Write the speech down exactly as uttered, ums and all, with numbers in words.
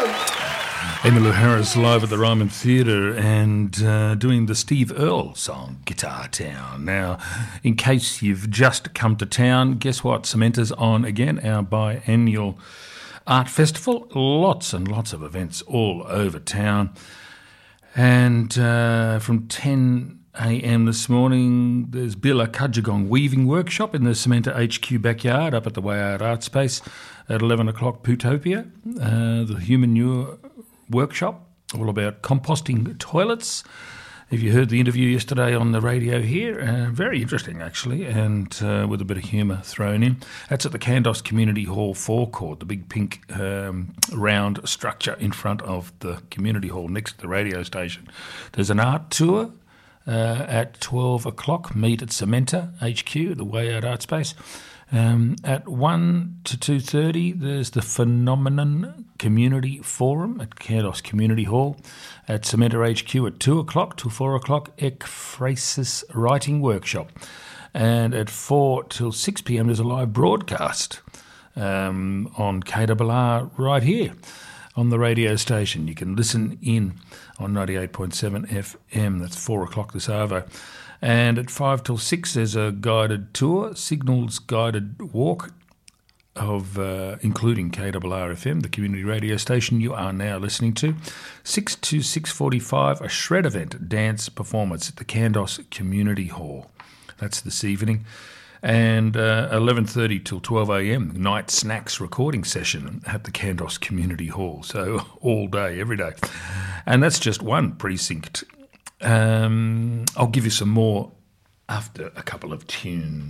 Emmylou Harris live at the Ryman Theatre and uh, doing the Steve Earle song, Guitar Town. Now, in case you've just come to town, guess what? Cementa's on again, our biannual art festival. Lots and lots of events all over town. And uh, from ten a.m. this morning, there's Bila Kudjagong weaving workshop in the Cementa H Q backyard up at the Way Out Art Space at eleven o'clock, Putopia. Uh, the Humanure workshop, all about composting toilets. If you heard the interview yesterday on the radio here, uh, very interesting actually, and uh, with a bit of humour thrown in. That's at the Kandos Community Hall forecourt, the big pink um, round structure in front of the community hall next to the radio station. There's an art tour uh, at twelve o'clock, meet at Cementa H Q, the Way Out Art Space. Um, at one to two thirty, there's the Phenomenon Community Forum at Kandos Community Hall. At Cementa H Q at two o'clock to four o'clock, Ekphrasis Writing Workshop. And at four till six p.m, there's a live broadcast um, on K R R right here on the radio station. You can listen in on ninety-eight point seven F M. That's four o'clock this hour. And at five till six, there's a guided tour, Signals guided walk of uh, including K R R F M, the community radio station you are now listening to. six to six forty-five, a shred event, dance performance at the Kandos Community Hall. That's this evening. And uh, eleven thirty till twelve a.m, night snacks recording session at the Kandos Community Hall. So all day, every day. And that's just one precinct. Um, I'll give you some more after a couple of tunes.